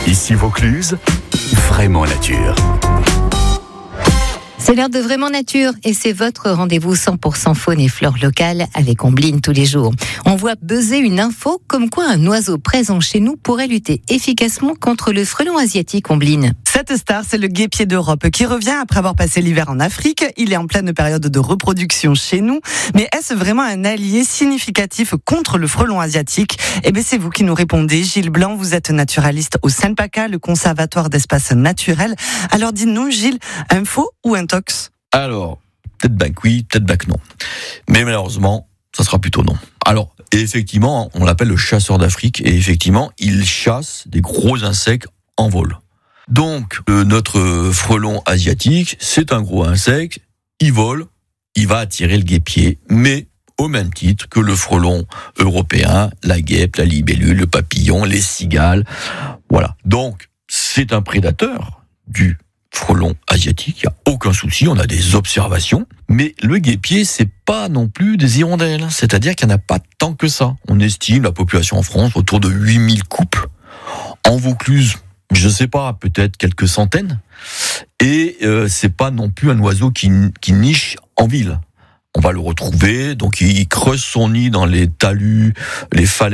Ici Vaucluse, vraiment nature. C'est l'heure de Vraiment Nature et c'est votre rendez-vous 100% faune et flore locale avec Ombline tous les jours. On voit buzzer une info comme quoi un oiseau présent chez nous pourrait lutter efficacement contre le frelon asiatique, Ombline. Cette star, c'est le guêpier d'Europe qui revient après avoir passé l'hiver en Afrique. Il est en pleine période de reproduction chez nous. Mais est-ce vraiment un allié significatif contre le frelon asiatique ? Eh bien, c'est vous qui nous répondez. Gilles Blanc, vous êtes naturaliste au CNPACA, le Conservatoire d'espaces naturels. Alors dites-nous, Gilles, un faux ou un tox ? Alors, peut-être bien que oui, peut-être bien que non. Mais malheureusement, ça sera plutôt non. Alors, effectivement, on l'appelle le chasseur d'Afrique, et effectivement, il chasse des gros insectes en vol. Donc, notre frelon asiatique, c'est un gros insecte, il vole, il va attirer le guêpier, mais au même titre que le frelon européen, la guêpe, la libellule, le papillon, les cigales. Voilà. Donc, c'est un prédateur du frelon asiatique, il n'y a aucun souci, on a des observations, mais le guêpier, c'est pas non plus des hirondelles, c'est-à-dire qu'il n'y en a pas tant que ça. On estime la population en France autour de 8000 couples. En Vaucluse, je sais pas, peut-être quelques centaines, et c'est pas non plus un oiseau qui niche en ville. On va le retrouver, donc il creuse son nid dans les talus, les falaises,